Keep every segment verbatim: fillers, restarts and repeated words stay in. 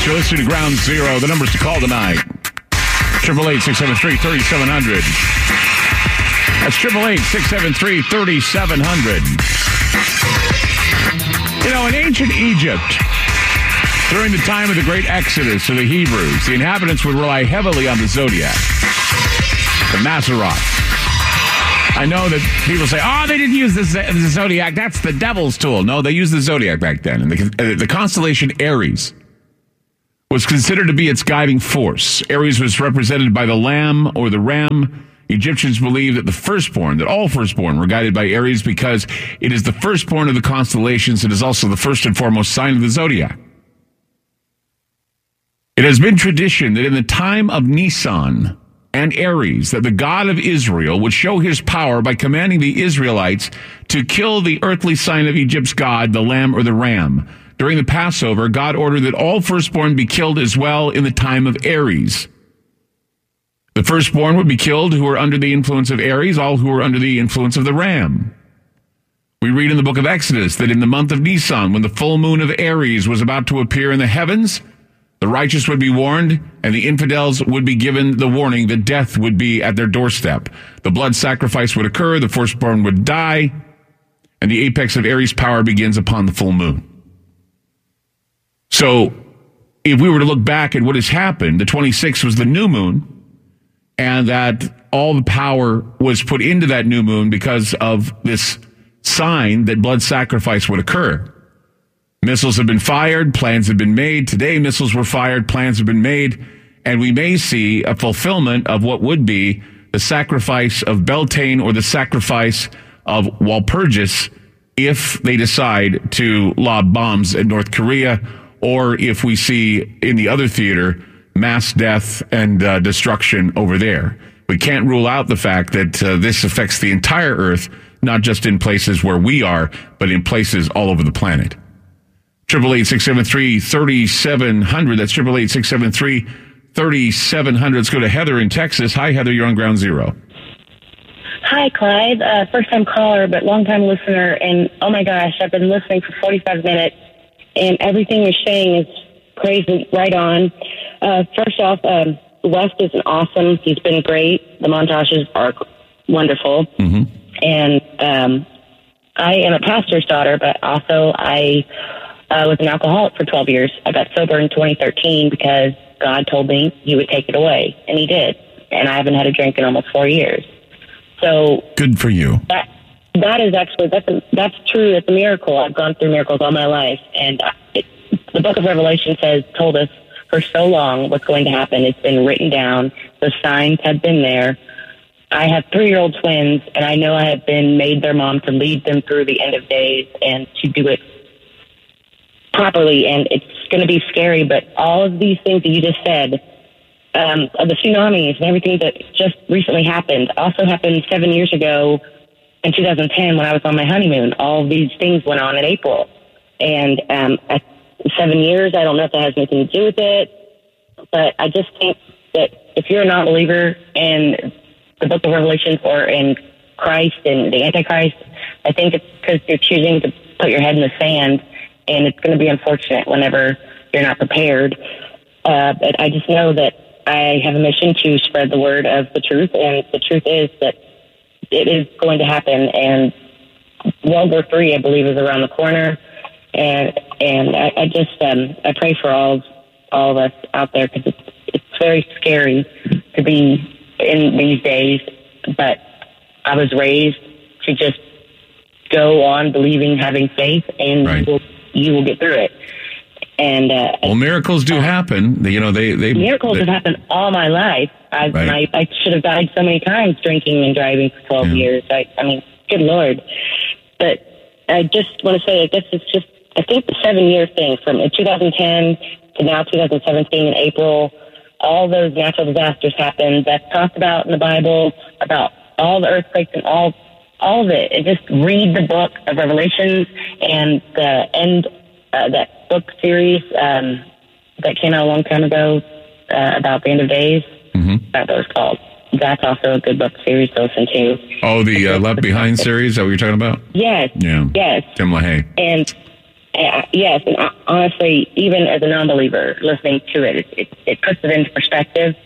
Yes, you're listening to Ground Zero. The numbers to call tonight. Triple eight six seven three thirty seven hundred. That's triple eight six seven three thirty seven hundred. You know, in ancient Egypt, during the time of the great exodus of the Hebrews, the inhabitants would rely heavily on the zodiac, the Mazzaroth. I know that people say, oh, they didn't use the, the zodiac. That's the devil's tool. No, they used the zodiac back then. And the, uh, the constellation Aries was considered to be its guiding force. Aries was represented by the lamb or the ram. Egyptians believed that the firstborn, that all firstborn were guided by Aries because it is the firstborn of the constellations. It is also the first and foremost sign of the zodiac. It has been tradition that in the time of Nisan and Aries, that the God of Israel would show his power by commanding the Israelites to kill the earthly sign of Egypt's god, the lamb or the ram. During the Passover, God ordered that all firstborn be killed as well in the time of Aries. The firstborn would be killed who were under the influence of Aries, all who were under the influence of the ram. We read in the book of Exodus that in the month of Nisan, when the full moon of Aries was about to appear in the heavens, the righteous would be warned, and the infidels would be given the warning that death would be at their doorstep. The blood sacrifice would occur, the firstborn would die, and the apex of Aries' power begins upon the full moon. So, if we were to look back at what has happened, the twenty-sixth was the new moon, and that all the power was put into that new moon because of this sign that blood sacrifice would occur. Missiles have been fired, plans have been made. Today, missiles were fired, plans have been made, and we may see a fulfillment of what would be the sacrifice of Beltane or the sacrifice of Walpurgis if they decide to lob bombs at North Korea, or if we see in the other theater mass death and uh, destruction over there. We can't rule out the fact that uh, this affects the entire Earth, not just in places where we are, but in places all over the planet. Triple eight six seven three thirty seven hundred. That's triple eight six seven three thirty seven hundred. Let's go to Heather in Texas. Hi, Heather. You're on Ground Zero. Hi, Clyde. Uh, first time caller, but long time listener. And oh my gosh, I've been listening for forty-five minutes, and everything you're saying is crazy. Right on. Uh, first off, um, West is awesome. He's been great. The montages are wonderful. Mm-hmm. And um, I am a pastor's daughter, but also I. I was an alcoholic for twelve years. I got sober in twenty thirteen because God told me he would take it away, and he did. And I haven't had a drink in almost four years. So good for you. That that is actually that's a, that's true. It's a miracle. I've gone through miracles all my life, and it, the Book of Revelation says told us for so long what's going to happen. It's been written down. The signs have been there. I have three-year-old twins, and I know I have been made their mom to lead them through the end of days and to do it properly, and it's going to be scary, but all of these things that you just said, um, the tsunamis and everything that just recently happened, also happened seven years ago in two thousand ten when I was on my honeymoon. All of these things went on in April, and um, at seven years, I don't know if that has anything to do with it, but I just think that if you're a non-believer in the Book of Revelation or in Christ and the Antichrist, I think it's because you're choosing to put your head in the sand. And it's going to be unfortunate whenever you're not prepared. Uh, but I just know that I have a mission to spread the word of the truth. And the truth is that it is going to happen. And World War Three, I believe, is around the corner. And and I, I just um, I pray for all of, all of us out there because it's, it's very scary to be in these days. But I was raised to just go on believing, having faith, and right. we'll you will get through it. And uh, well, miracles do uh, happen. You know, they they miracles they, have happened all my life. I, right. I I should have died so many times drinking and driving for twelve yeah. years. I I mean, good Lord. But I just want to say, I guess it's just I think the seven year thing from two thousand ten to now two thousand seventeen in April. All those natural disasters happened. That's talked about in the Bible about all the earthquakes and all. All of it. And just read the book of Revelations and the end, uh, that book series um, that came out a long time ago uh, about the end of days. Mm-hmm. That was called. That's also a good book series to listen to. Oh, the uh, Left Behind series? Is that what you're talking about? Yes. Yeah. Yes. Tim LaHaye. And Uh, yes, and uh, honestly, even as a non-believer, listening to it, it, it, it puts it into perspective.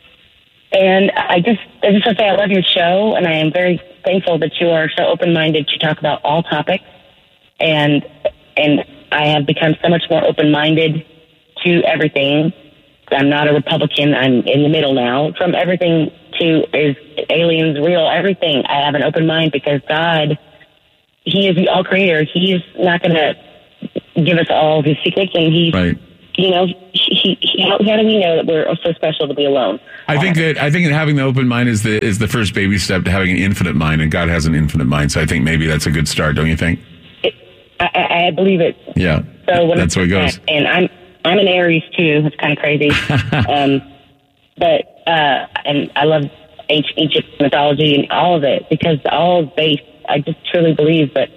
And I just, I just want to say I love your show, and I am very thankful that you are so open-minded to talk about all topics. And and I have become so much more open-minded to everything. I'm not a Republican. I'm in the middle now. From everything to is aliens real? Everything. I have an open mind because God, He is the all creator. He is not going to give us all His secrets, and He's, right. you know, he, he, how, how do we know that we're so special to be alone? I think that I think that having the open mind is the is the first baby step to having an infinite mind, and God has an infinite mind. So I think maybe that's a good start, don't you think? It, I, I believe it. Yeah. So when that's where it goes. And I'm I'm an Aries too. It's kind of crazy. um, but uh, and I love ancient Egypt mythology and all of it because all is based. I just truly believe that.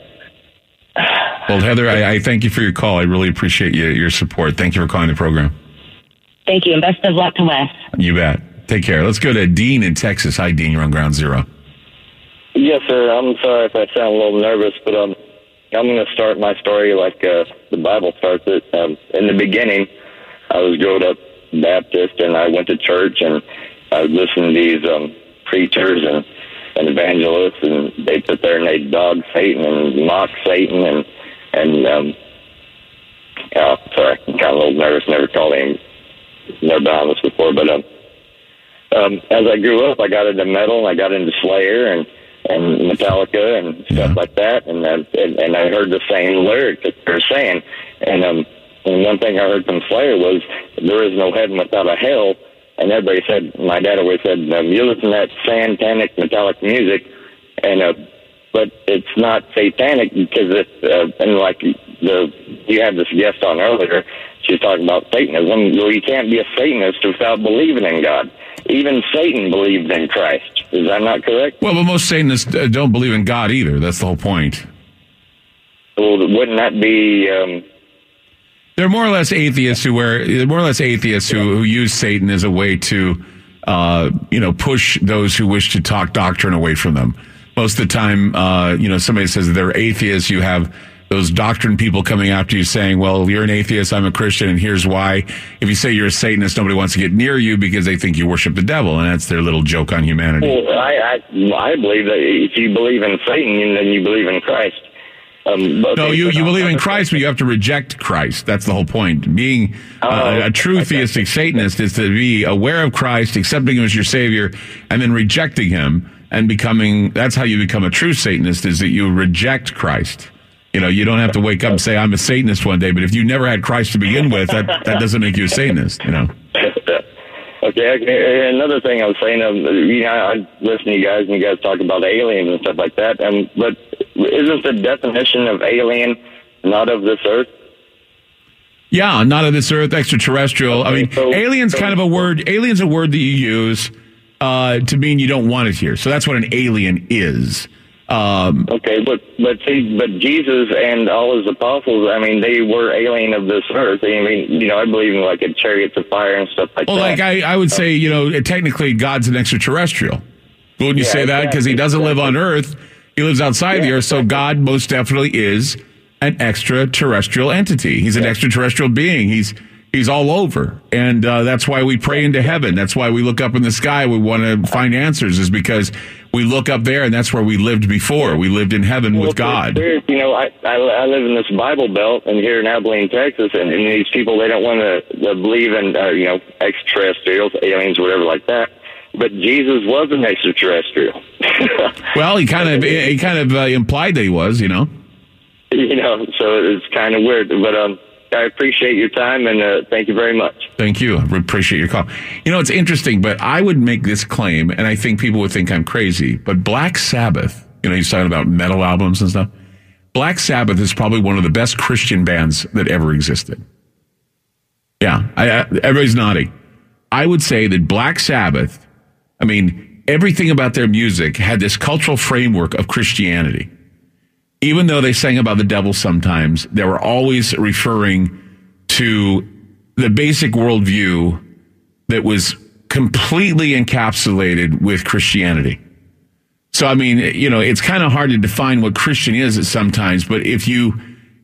Well, Heather, I, I thank you for your call. I really appreciate you, your support. Thank you for calling the program. Thank you, and best of luck to Wes. You bet. Take care. Let's go to Dean in Texas. Hi, Dean. You're on Ground Zero. Yes, sir. I'm sorry if I sound a little nervous, but um, I'm going to start my story like uh, the Bible starts it. Um, in the beginning, I was growing up Baptist, and I went to church, and I would listen to these um, preachers and, and evangelists, and they sit there and they dog Satan and mock Satan, and and um, yeah, sorry, I'm kind of a little nervous. Never called him, never been on this before, but um, um, as I grew up, I got into metal, and I got into Slayer and and Metallica and stuff yeah. like that, and, uh, and and I heard the same lyrics that they're saying, and um, and one thing I heard from Slayer was there is no heaven without a hell. And everybody said, my dad always said, um, you listen to that satanic metallic music, and uh, but it's not satanic because it, uh, and like the you had this guest on earlier, she was talking about Satanism. Well, you can't be a Satanist without believing in God. Even Satan believed in Christ. Is that not correct? Well, but most Satanists uh, don't believe in God either. That's the whole point. Well, wouldn't that be... Um, They're more or less atheists who wear, they're more or less atheists who, who use Satan as a way to, uh, you know, push those who wish to talk doctrine away from them. Most of the time, uh, you know, somebody says they're atheists, you have those doctrine people coming after you saying, well, you're an atheist, I'm a Christian, and here's why. If you say you're a Satanist, nobody wants to get near you because they think you worship the devil, and that's their little joke on humanity. Well, I, I, I believe that if you believe in Satan, then you believe in Christ. Um, okay, no, you, you believe in Christ, Christ. but you have to reject Christ. That's the whole point. Being uh, Oh, a true okay. theistic Satanist is to be aware of Christ, accepting him as your Savior, and then rejecting him and becoming, that's how you become a true Satanist, is that you reject Christ. You know, you don't have to wake up and say, I'm a Satanist one day, but if you never had Christ to begin with, that, that doesn't make you a Satanist, you know. Okay, okay. Another thing I was saying, um, you know, I listen to you guys, and you guys talk about aliens and stuff like that. Um, but isn't the definition of alien not of this earth? Yeah, not of this earth, extraterrestrial. I mean, so- alien's so- kind of a word. Alien's a word that you use uh, to mean you don't want it here. So that's what an alien is. Um, Okay, but but see, but Jesus and all his apostles, I mean, they were alien of this earth. I mean, you know, I believe in like a chariots of fire and stuff like well, that. like I, I would say, you know, technically God's an extraterrestrial. Wouldn't you Yeah, say that? Because he exactly, doesn't live on exactly. Earth. He lives outside Yeah, the Earth. So exactly. God most definitely is an extraterrestrial entity. He's an Yeah. extraterrestrial being. He's He's all over. And uh, that's why we pray into heaven. That's why we look up in the sky. We want to find answers, is because we look up there, and that's where we lived before. We lived in heaven with Well, God. weird. You know, I, I I live in this Bible Belt, and here in Abilene, Texas, and, and these people, they don't want to uh, believe in uh, you know, extraterrestrials, aliens, whatever like that. But Jesus was an extraterrestrial. Well, he kind of he kind of uh, implied that he was, you know. You know, so it's kind of weird. But um, I appreciate your time, and uh, thank you very much. Thank you. I appreciate your call. You know, it's interesting, but I would make this claim, and I think people would think I'm crazy, but Black Sabbath, you know, he's talking about metal albums and stuff. Black Sabbath is probably one of the best Christian bands that ever existed. Yeah, I, I, everybody's nodding. I would say that Black Sabbath, I mean, everything about their music had this cultural framework of Christianity. Even though they sang about the devil sometimes, they were always referring to the basic worldview that was completely encapsulated with Christianity. So, I mean, you know, it's kind of hard to define what Christian is sometimes, but if you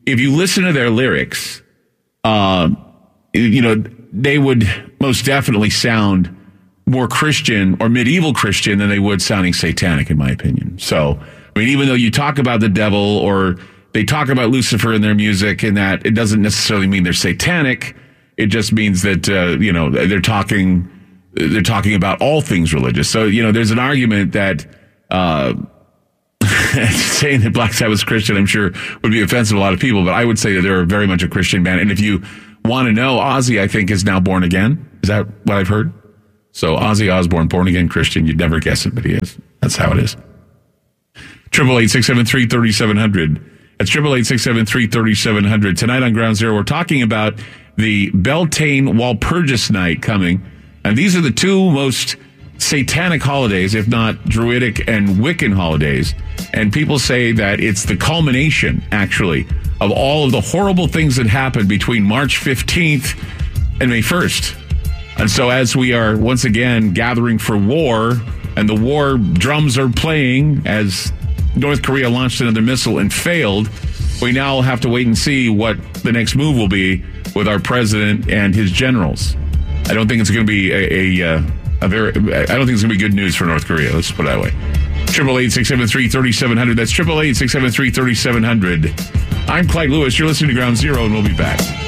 if you listen to their lyrics, uh, you know, they would most definitely sound more Christian or medieval Christian than they would sounding satanic, in my opinion. So, I mean, even though you talk about the devil or they talk about Lucifer in their music and that, it doesn't necessarily mean they're satanic. It just means that, uh, you know, they're talking, they're talking about all things religious. So, you know, there's an argument that, uh, saying that Black Sabbath's Christian, I'm sure would be offensive to a lot of people, but I would say that they're very much a Christian band. And if you want to know, Ozzy, I think, is now born again. Is that what I've heard? So Ozzy Osbourne, born again Christian. You'd never guess it, but he is. That's how it is. Triple eight six seven three thirty seven hundred. That's triple eight six seven three thirty seven hundred. Tonight on Ground Zero, we're talking about the Beltane Walpurgis night coming, and these are the two most satanic holidays, if not Druidic and Wiccan holidays. And people say that it's the culmination, actually, of all of the horrible things that happened between March fifteenth and May first. And so as we are once again gathering for war, and the war drums are playing as North Korea launched another missile and failed, we now have to wait and see what the next move will be with our president and his generals. I don't think it's going to be a, a, a very, I don't think it's going to be good news for North Korea. Let's put it that way. triple eight six seven three thirty seven hundred. That's triple eight six seven three thirty seven hundred. I'm Clyde Lewis. You're listening to Ground Zero, and we'll be back.